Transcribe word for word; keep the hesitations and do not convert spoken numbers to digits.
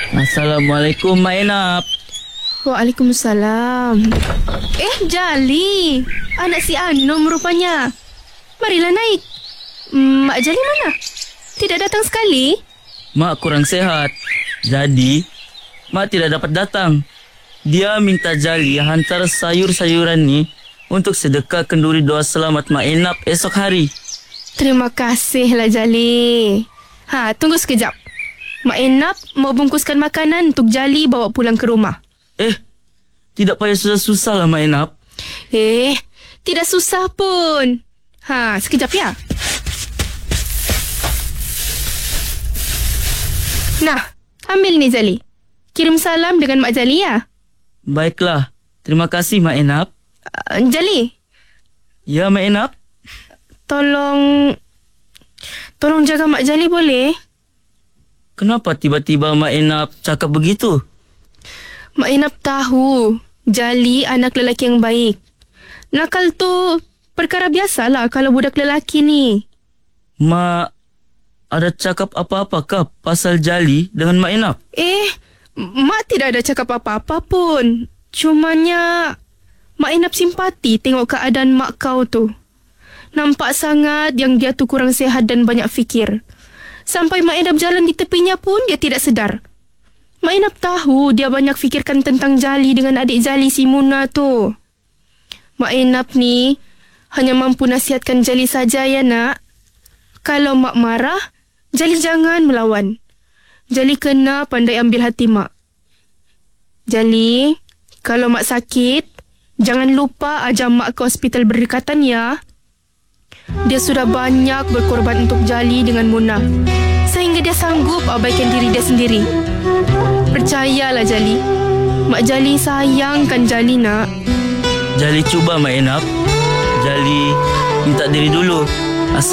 Assalamualaikum, Mak Enap. Waalaikumsalam. Eh, Jali. Anak si Anom rupanya. Marilah naik. Mak Jali mana? Tidak datang sekali? Mak kurang sehat. Jadi, Mak tidak dapat datang. Dia minta Jali hantar sayur-sayuran ni untuk sedekah kenduri doa selamat Mak Enap esok hari. Terima kasihlah Jali. Ha, tunggu sekejap. Mak Enap mau bungkuskan makanan untuk Jali bawa pulang ke rumah. Eh, tidak payah susah-susah lah Mak Enap. Eh, tidak susah pun. Ha, sekejap ya. Nah, ambil ni Jali. Kirim salam dengan Mak Jali ya. Baiklah, terima kasih Mak Enap. Uh, Jali. Ya Mak Enap. Tolong, tolong jaga Mak Jali boleh? Kenapa tiba-tiba Mak Enap cakap begitu? Mak Enap tahu Jali anak lelaki yang baik. Nakal tu perkara biasalah kalau budak lelaki ni. Mak ada cakap apa-apa kah pasal Jali dengan Mak Enap? Eh, Mak tidak ada cakap apa-apa pun. Cumanya Mak Enap simpati tengok keadaan mak kau tu. Nampak sangat yang dia tu kurang sihat dan banyak fikir. Sampai Mak Enap jalan di tepinya pun dia tidak sedar. Mak Enap tahu dia banyak fikirkan tentang Jali dengan adik Jali si Muna tu. Mak Enap ni hanya mampu nasihatkan Jali saja ya nak. Kalau mak marah, Jali jangan melawan. Jali kena pandai ambil hati mak. Jali, kalau mak sakit, jangan lupa ajar mak ke hospital berdekatan ya. Dia sudah banyak berkorban untuk Jali dengan Muna, sehingga dia sanggup abaikan diri dia sendiri. Percayalah Jali. Mak Jali sayangkan Jali nak. Jali cuba Mak Enap. Jali minta diri dulu.